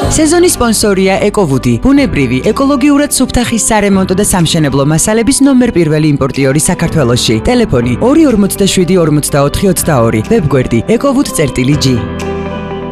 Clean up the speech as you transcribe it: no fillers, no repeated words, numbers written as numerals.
სეზონის სპონსორია ეკოვუდი, ბუნებრივი, ეკოლოგიურად სუფთა ხის სარემონტო და სამშენებლო მასალების ნომერ პირველი იმპორტიორი საქართველოში. ტელეფონი 247 44 22, ვებგვერდი ecowood.gr